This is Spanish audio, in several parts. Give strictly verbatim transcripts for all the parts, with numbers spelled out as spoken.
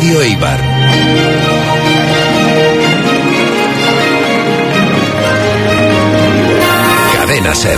Radio Eibar. Cadena SER.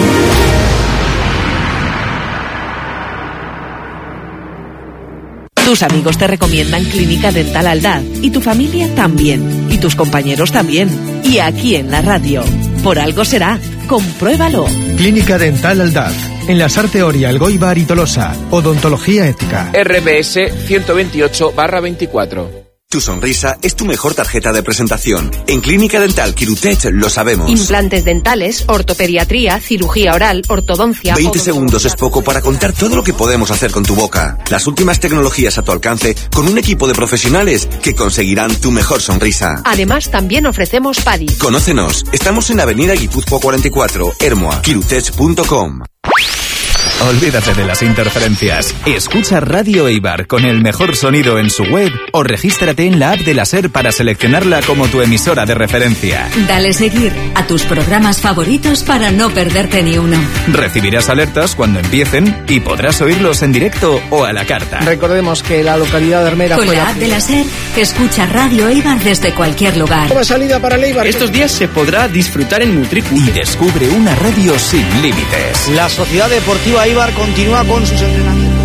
Tus amigos te recomiendan Clínica Dental Aldaz y tu familia también, y tus compañeros también, y aquí en la radio. Por algo será, compruébalo. Clínica Dental Aldaz, en la Sarteoria, Elgoibar y Tolosa. Odontología ética. R B S ciento veintiocho barra veinticuatro. Tu sonrisa es tu mejor tarjeta de presentación. En Clínica Dental Quirutech lo sabemos. Implantes dentales, ortopediatría, cirugía oral, ortodoncia... veinte segundos es poco para contar todo lo que podemos hacer con tu boca. Las últimas tecnologías a tu alcance con un equipo de profesionales que conseguirán tu mejor sonrisa. Además, también ofrecemos P A D I. Conócenos. Estamos en Avenida Guipúzcoa cuarenta y cuatro, Ermua, quirutech punto com. Olvídate de las interferencias. Escucha Radio Eibar con el mejor sonido en su web o regístrate en la app de la SER para seleccionarla como tu emisora de referencia. Dale seguir a tus programas favoritos para no perderte ni uno. Recibirás alertas cuando empiecen y podrás oírlos en directo o a la carta. Recordemos que la localidad de Armera... Con la app de la SER, escucha Radio Eibar desde cualquier lugar. Toma salida para el Eibar. Estos días se podrá disfrutar en Nutricu. Y descubre una radio sin límites. La Sociedad Deportiva Eibar continúa con sus entrenamientos.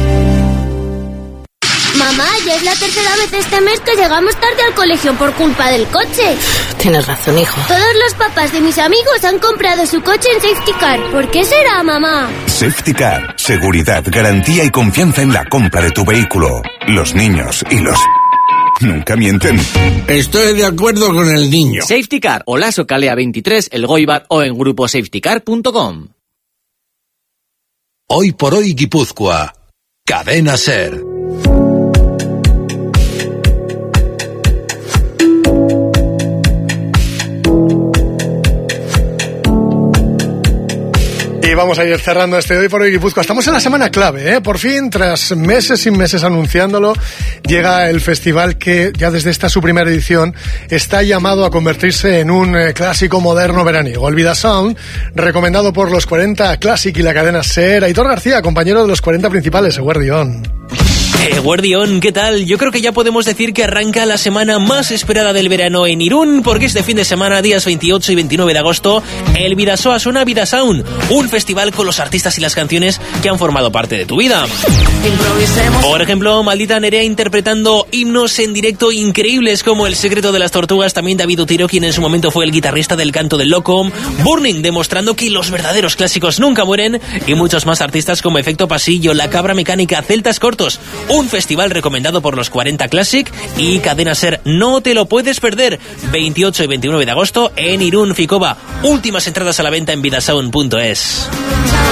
Mamá, ya es la tercera vez este mes que llegamos tarde al colegio por culpa del coche. Tienes razón, hijo. Todos los papás de mis amigos han comprado su coche en Safety Car. ¿Por qué será, mamá? Safety Car. Seguridad, garantía y confianza en la compra de tu vehículo. Los niños y los... nunca mienten. Estoy de acuerdo con el niño. Safety Car, Olaso Calea veintitrés, Elgoibar o en grupo safety car punto com. Hoy por hoy Guipúzcoa. Cadena SER. Y vamos a ir cerrando este Hoy por Hoy Guipúzcoa. Estamos en la semana clave, ¿eh? Por fin, tras meses y meses anunciándolo, llega el festival que ya desde esta su primera edición está llamado a convertirse en un eh, clásico moderno veraniego. El Vida Sound, recomendado por los cuarenta Classic y la cadena SER. Aitor García, compañero de los cuarenta principales, Eguerdión. Eh, Guardión, ¿qué tal? Yo creo que ya podemos decir que arranca la semana más esperada del verano en Irún, porque este fin de semana, días veintiocho y veintinueve de agosto, el Vidasoa suena Vida Sound, un festival con los artistas y las canciones que han formado parte de tu vida. Por ejemplo, Maldita Nerea interpretando himnos en directo increíbles como El secreto de las tortugas, también David Otero, quien en su momento fue el guitarrista del Canto del Loco, Burning, demostrando que los verdaderos clásicos nunca mueren, y muchos más artistas como Efecto Pasillo, La Cabra Mecánica, Celtas Cortos. Un festival recomendado por los cuarenta Classic y Cadena SER. No te lo puedes perder. veintiocho y veintinueve de agosto en Irún, Ficoba. Últimas entradas a la venta en vidasound punto es.